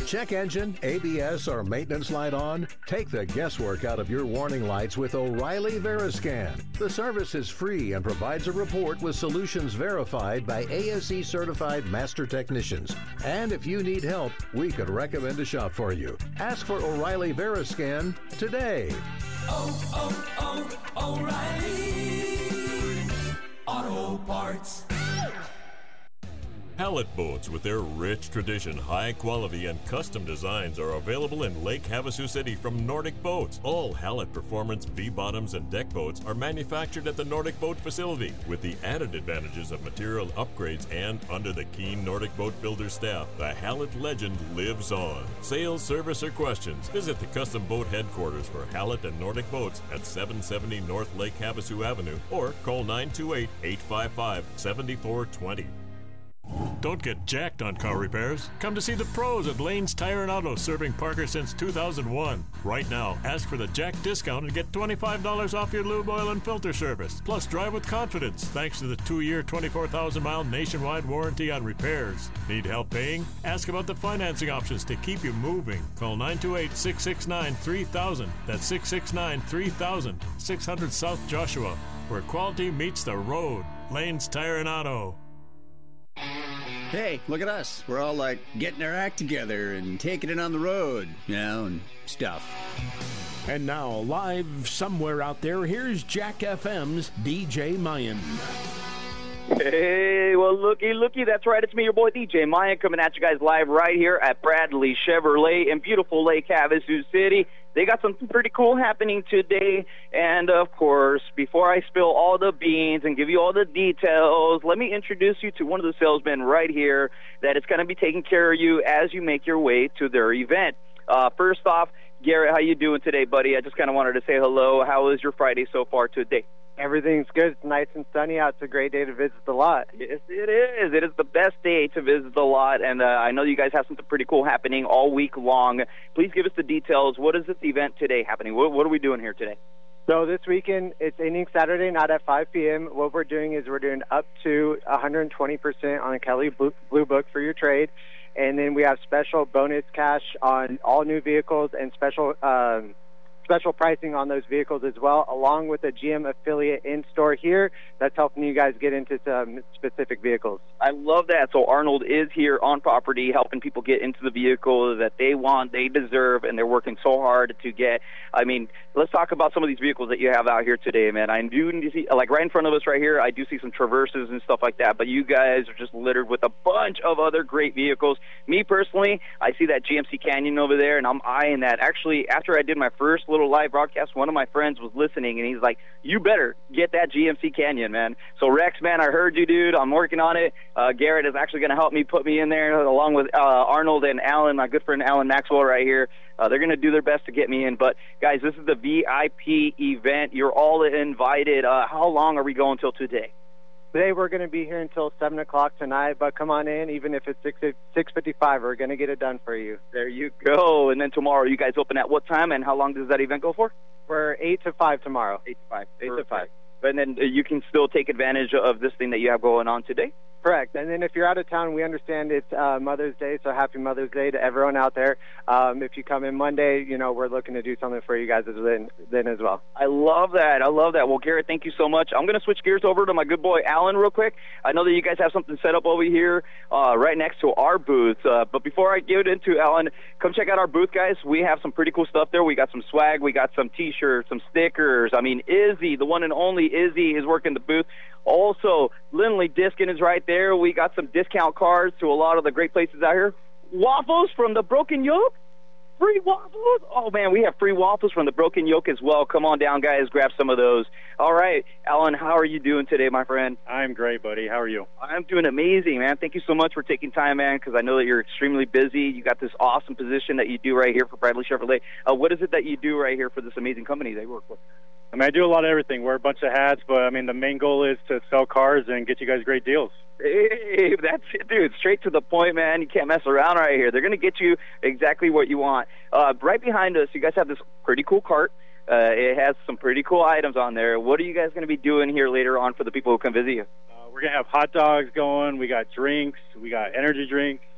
Check engine, ABS, or maintenance light on? Take the guesswork out of your warning lights with O'Reilly Veriscan. The service is free and provides a report with solutions verified by ASE certified master technicians. And if you need help, we could recommend a shop for you. Ask for O'Reilly Veriscan today. O'Reilly Auto Parts. Hallett boats with their rich tradition, high quality, and custom designs are available in Lake Havasu City from Nordic Boats. All Hallett Performance V-bottoms and deck boats are manufactured at the Nordic Boat facility with the added advantages of material upgrades, and under the keen Nordic Boat Builder staff, the Hallett legend lives on. Sales, service, or questions, visit the custom boat headquarters for Hallett and Nordic Boats at 770 North Lake Havasu Avenue or call 928-855-7420. Don't get jacked on car repairs. Come to see the pros at Lane's Tire and Auto, serving Parker since 2001. Right now, ask for the Jack discount and get $25 off your lube oil and filter service. Plus, drive with confidence thanks to the 2-year, 24,000-mile nationwide warranty on repairs. Need help paying? Ask about the financing options to keep you moving. Call 928-669-3000. That's 669-3000, 600 South Joshua, where quality meets the road. Lane's Tire and Auto. Hey, look at us. We're all like getting our act together and taking it on the road, and stuff. And now, live somewhere out there, here's Jack FM's DJ Mayan. Hey, well, looky, that's right. It's me, your boy DJ Mayan, coming at you guys live right here at Bradley Chevrolet in beautiful Lake Havasu City. They got something pretty cool happening today. And, of course, before I spill all the beans and give you all the details, let me introduce you to one of the salesmen right here that is going to be taking care of you as you make your way to their event. First off, Garrett, how you doing today, buddy? I just kind of wanted to say hello. How was your Friday so far today? Everything's good. It's nice and sunny out. It's a great day to visit the lot. Yes, it is. It is the best day to visit the lot, and I know you guys have something pretty cool happening all week long. Please give us the details. What is this event today happening? What are we doing here today? So this weekend, it's ending Saturday night at 5 p.m. What we're doing is we're doing up to 120% on a Kelly Blue Book for your trade, and then we have special bonus cash on all new vehicles and special pricing on those vehicles as well, along with a GM affiliate in-store here that's helping you guys get into some specific vehicles. I love that. So Arnold is here on property helping people get into the vehicle that they want, they deserve, and they're working so hard to get. I mean, let's talk about some of these vehicles that you have out here today, man. I do see, like right in front of us right here, I do see some Traverses and stuff like that, but you guys are just littered with a bunch of other great vehicles. Me personally, I see that GMC Canyon over there, and I'm eyeing that. Actually, after I did my first little live broadcast, one of my friends was listening, and he's like, you better get that GMC Canyon, man. So Rex, man, I heard you, dude. I'm working on it. Garrett is actually going to help me put me in there along with Arnold and Alan, my good friend Alan Maxwell right here. They're going to do their best to get me in. But, guys, this is the VIP event. You're all invited. How long are we going till today? Today we're going to be here until 7 o'clock tonight, but come on in. Even if it's 6:55, we're going to get it done for you. There you go. And then tomorrow, you guys open at what time, and how long does that event go for? We're 8 to 5 tomorrow. 8 to 5. 8 to 5. And then you can still take advantage of this thing that you have going on today? Correct. And then if you're out of town, we understand it's Mother's Day, so happy Mother's Day to everyone out there. If you come in Monday, you know, we're looking to do something for you guys then as well. I love that. Well, Garrett, thank you so much. I'm going to switch gears over to my good boy Alan real quick. I know that you guys have something set up over here right next to our booth. But before I give it into Alan, come check out our booth, guys. We have some pretty cool stuff there. We got some swag. We got some T-shirts, some stickers. I mean, Izzy, the one and only Izzy, is working the booth. Also, Lindley Diskin is right there. We got some discount cards to a lot of the great places out here. Waffles from the Broken Yoke. Free waffles? Oh, man, we have free waffles from the Broken Yoke as well. Come on down, guys. Grab some of those. All right, Alan, how are you doing today, my friend? I'm great, buddy. How are you? I'm doing amazing, man. Thank you so much for taking time, man, because I know that you're extremely busy. You got this awesome position that you do right here for Bradley Chevrolet. What is it that you do right here for this amazing company they work with? I mean, I do a lot of everything. Wear a bunch of hats, but, I mean, the main goal is to sell cars and get you guys great deals. Hey, that's it, dude. Straight to the point, man. You can't mess around right here. They're going to get you exactly what you want. Right behind us, you guys have this pretty cool cart. It has some pretty cool items on there. What are you guys going to be doing here later on for the people who come visit you? We're going to have hot dogs going. We got drinks. We got energy drinks.